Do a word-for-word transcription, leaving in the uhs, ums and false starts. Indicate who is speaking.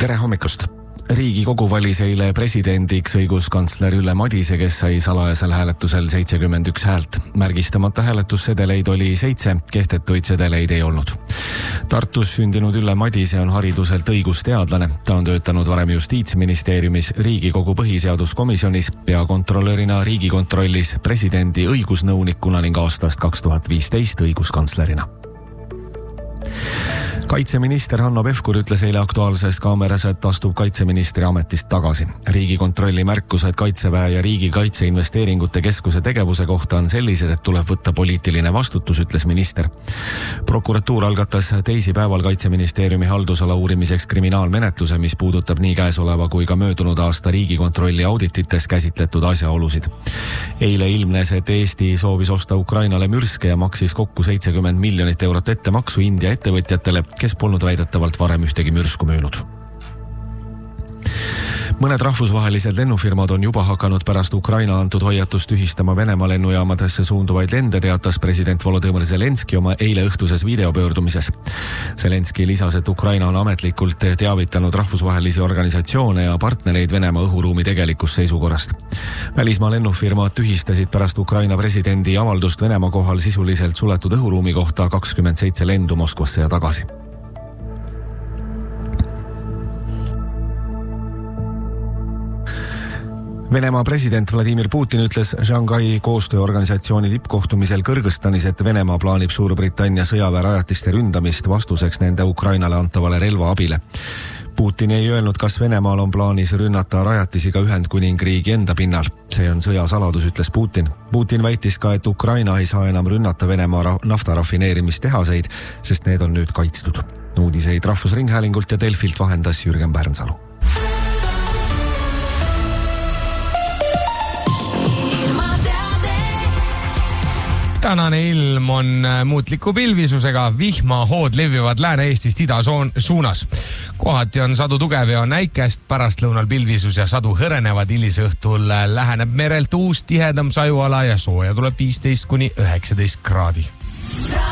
Speaker 1: Tere hommikust! Riigikogu valis eile presidendiks õiguskantsler Ülle Madise, kes sai salajasel hääletusel seitsekümmend üks häält. Märgistamata hääletussedeleid oli seitse, kehtetuid sedeleid ei olnud. Tartus sündinud Ülle Madise on hariduselt õigusteadlane. Ta on töötanud varem Justiitsministeeriumis, Riigikogu põhiseaduskomisjonis, peakontrolörina Riigikontrollis, presidendi õigusnõunikuna ning aastast kaks tuhat viisteist õiguskantslerina. Kaitseminister Hanno Pevkur ütles eile Aktuaalses Kaameras, et astub kaitseministri ametist tagasi. Riigikontrolli märkused Kaitseväe ja Riigikaitse Investeeringute Keskuse tegevuse kohta on sellised, et tuleb võtta poliitiline vastutus, ütles minister. Prokuratuur algatas teisipäeval Kaitseministeeriumi haldusala uurimiseks kriminaalmenetluse, mis puudutab nii käesoleva kui ka möödunud aasta Riigikontrolli auditites käsitletud asjaolusid. Eile ilmnes, et Eesti soovis osta Ukrainale mürske ja maksis kokku seitsekümmend miljonit eurot ettemaksu India ettevõtjatele, kes polnud väidetavalt varem ühtegi mürsku müünud. Mõned rahvusvahelised lennufirmad on juba hakanud pärast Ukraina antud hoiatust tühistama Venemaa lennujaamadesse suunduvaid lende, teatas president Volodõmõr Zelenski oma eile õhtuses videopöördumises. Zelenski lisas, et Ukraina on ametlikult teavitanud rahvusvahelisi organisatsioone ja partnereid Venemaa õhuruumi tegelikust seisukorrast. Välismaa lennufirmad tühistasid pärast Ukraina presidendi avaldust Venemaa kohal sisuliselt suletud õhuruumi kohta kakskümmend seitse lendu Moskvasse ja tagasi. Venemaa president Vladimir Putin ütles Shanghai koostööorganisatsiooni tippkohtumisel Kõrgõzstanis, et Venemaa plaanib Suurbritannia sõjaväerajatiste ründamist vastuseks nende Ukrainale antavale relvaabile. Putin ei öelnud, kas Venemaal on plaanis rünnata rajatisi ka Ühendkuningriigi enda pinnal. See on sõjasaladus, ütles Putin. Putin väitis ka, et Ukraina ei saa enam rünnata Venemaa naftarafineerimistehaseid, sest need on nüüd kaitstud. Uudiseid Rahvusringhäälingult ja Delfilt vahendas Jürgen Pärnsalu.
Speaker 2: Tänane ilm on muutliku pilvisusega, vihmahood levivad Lääne-Eestist ida suunas. Kohati on sadu tugev ja näikest, pärastlõunal pilvisus ja sadu hõrenevad, hilisõhtul läheneb merelt uus tihedam sajuala ja sooja tuleb viisteist kuni üheksateist kraadi.